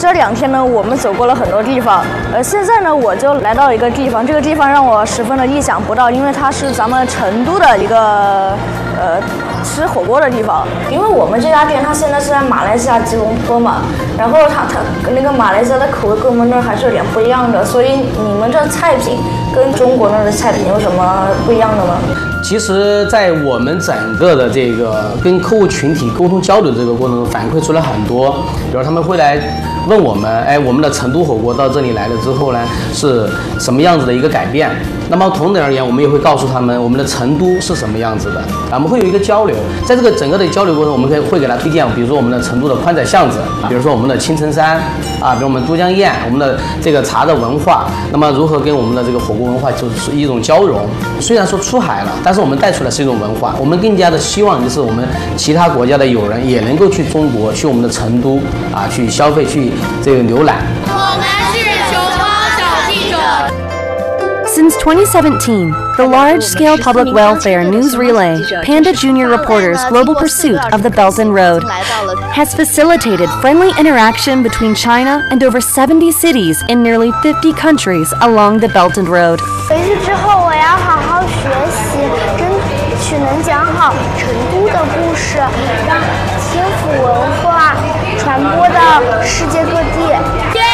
这2天呢，我们走过了很多地方。现在呢，我就来到一个地方，这个地方让我十分的意想不到，因为它是咱们成都的一个吃火锅的地方。因为我们这家店它现在是在马来西亚吉隆坡嘛，然后它那个马来西亚的口味跟我们那儿还是有点不一样的，所以你们这菜品跟中国那儿的菜品有什么不一样的吗？ 其实，在我们整个的这个跟客户群体沟通交流这个过程中，反馈出来很多，比如他们会来问我们，我们的成都火锅到这里来了之后呢，是什么样子的一个改变？那么同等而言，我们也会告诉他们我们的成都是什么样子的，我们会有一个交流。在这个整个的交流过程中，我们会给他推荐，比如说我们的成都的宽窄巷子，比如说我们的青城山啊，比如我们都江堰，我们的这个茶的文化，那么如何跟我们的这个火锅文化就是一种交融。虽然说出海了，但是我们带出来是一种文化，我们更加的希望就是我们其他国家的友人也能够去中国，去我们的成都啊，去消费，去这个浏览。 我们是熊猫小记者。 Since 2017, the large-scale public welfare news relay, Panda Junior Reporters' Global Pursuit of the Belt and Road, has facilitated friendly interaction between China and over 70 cities in nearly 50 countries along the Belt and Road. 回去之后，我要好好学习，争取能讲好成都的故事，让天府文化传播到世界各地。